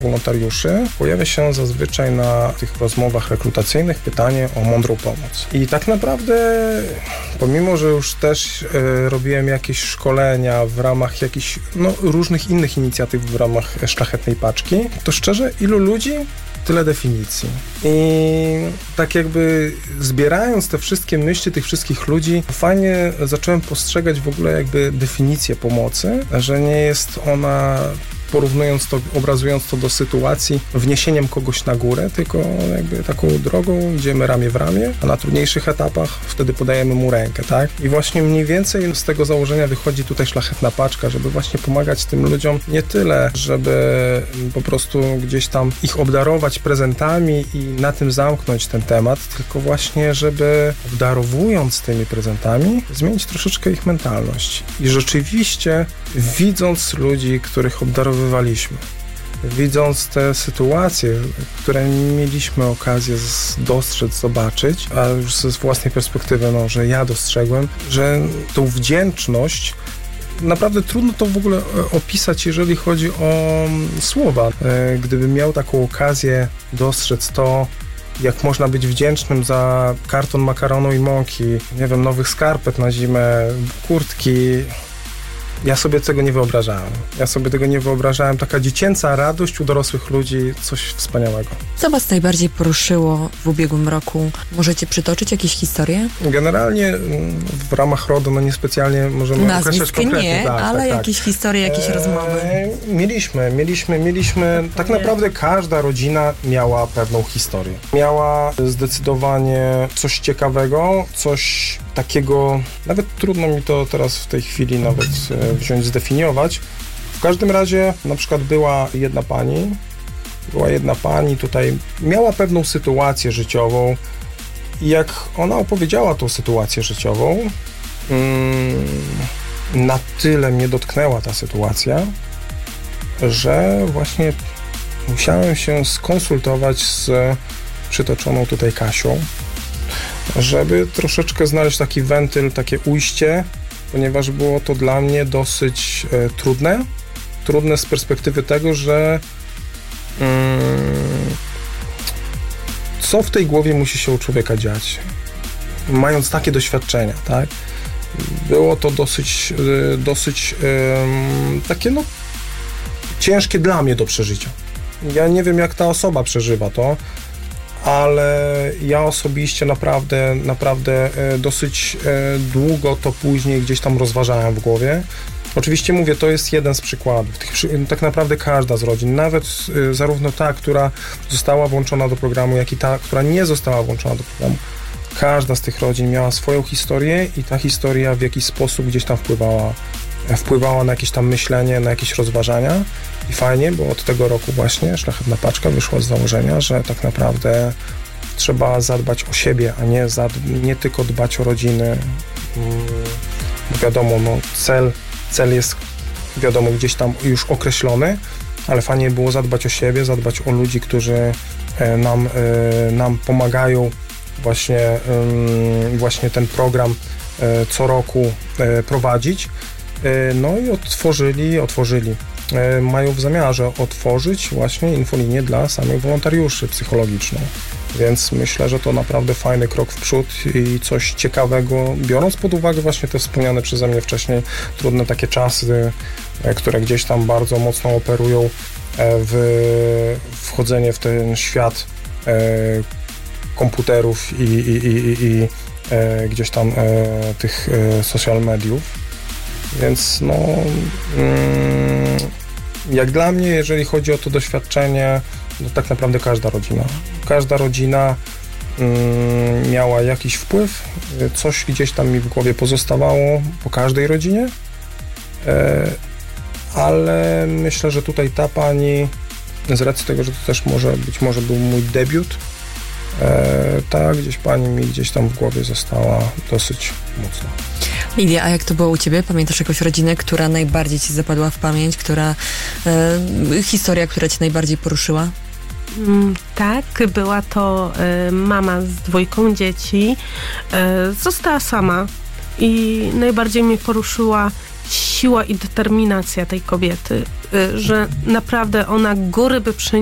wolontariuszy pojawia się zazwyczaj na tych rozmowach rekrutacyjnych pytanie o mądrą pomoc. I tak naprawdę, pomimo że już też robiłem jakieś szkolenia w ramach jakichś różnych innych inicjatyw w ramach Szlachetnej Paczki, to szczerze, ilu ludzi? Tyle definicji. I tak jakby zbierając te wszystkie myśli tych wszystkich ludzi, fajnie zacząłem postrzegać w ogóle jakby definicję pomocy, że nie jest ona, porównując to, obrazując to do sytuacji, wniesieniem kogoś na górę, tylko jakby taką drogą idziemy ramię w ramię, a na trudniejszych etapach wtedy podajemy mu rękę, tak? I właśnie mniej więcej z tego założenia wychodzi tutaj Szlachetna Paczka, żeby właśnie pomagać tym ludziom nie tyle, żeby po prostu gdzieś tam ich obdarować prezentami i na tym zamknąć ten temat, tylko właśnie, żeby obdarowując tymi prezentami, zmienić troszeczkę ich mentalność. I rzeczywiście widząc ludzi, których obdarowywaliśmy, widząc te sytuacje, które mieliśmy okazję dostrzec, zobaczyć, a już ze własnej perspektywy, że ja dostrzegłem, że tą wdzięczność naprawdę trudno to w ogóle opisać, jeżeli chodzi o słowa. Gdybym miał taką okazję dostrzec to, jak można być wdzięcznym za karton makaronu i mąki, nie wiem, nowych skarpet na zimę, kurtki. Ja sobie tego nie wyobrażałem. Taka dziecięca radość u dorosłych ludzi, coś wspaniałego. Co was najbardziej poruszyło w ubiegłym roku? Możecie przytoczyć jakieś historie? Generalnie w ramach RODO niespecjalnie możemy określać konkretnie. Nie, ale jakieś historie, jakieś rozmowy. Mieliśmy. Tak naprawdę każda rodzina miała pewną historię. Miała zdecydowanie coś ciekawego, coś takiego, nawet trudno mi to teraz w tej chwili nawet wziąć, zdefiniować. W każdym razie na przykład była jedna pani tutaj, miała pewną sytuację życiową i jak ona opowiedziała tą sytuację życiową, na tyle mnie dotknęła ta sytuacja, że właśnie musiałem się skonsultować z przytoczoną tutaj Kasią, żeby troszeczkę znaleźć taki wentyl, takie ujście, ponieważ było to dla mnie dosyć trudne z perspektywy tego, że co w tej głowie musi się u człowieka dziać, mając takie doświadczenia, tak? Było to dosyć takie ciężkie dla mnie do przeżycia. Ja nie wiem, jak ta osoba przeżywa to, ale ja osobiście naprawdę dosyć długo to później gdzieś tam rozważałem w głowie. Oczywiście mówię, to jest jeden z przykładów. Tak naprawdę każda z rodzin, nawet zarówno ta, która została włączona do programu, jak i ta, która nie została włączona do programu, każda z tych rodzin miała swoją historię i ta historia w jakiś sposób gdzieś tam wpływała na jakieś tam myślenie, na jakieś rozważania i fajnie, bo od tego roku właśnie Szlachetna Paczka wyszła z założenia, że tak naprawdę trzeba zadbać o siebie, a nie tylko dbać o rodziny. Wiadomo, cel jest wiadomo gdzieś tam już określony, ale fajnie było zadbać o siebie, zadbać o ludzi, którzy nam pomagają właśnie ten program co roku prowadzić. No i otworzyli. Mają w zamiarze otworzyć właśnie infolinię dla samych wolontariuszy psychologiczną. Więc myślę, że to naprawdę fajny krok w przód i coś ciekawego, biorąc pod uwagę właśnie te wspomniane przeze mnie wcześniej trudne takie czasy, które gdzieś tam bardzo mocno operują w wchodzenie w ten świat komputerów i gdzieś tam tych social mediów. Więc jak dla mnie, jeżeli chodzi o to doświadczenie, to tak naprawdę każda rodzina miała jakiś wpływ, coś gdzieś tam mi w głowie pozostawało po każdej rodzinie, ale myślę, że tutaj ta pani, z racji tego, że to też być może był mój debiut, ta pani mi gdzieś tam w głowie została dosyć mocno. Lidia, a jak to było u ciebie? Pamiętasz jakąś rodzinę, która najbardziej ci zapadła w pamięć, historia, która cię najbardziej poruszyła? Tak, była to mama z 2 dzieci. Została sama i najbardziej mnie poruszyła siła i determinacja tej kobiety, że naprawdę ona góry by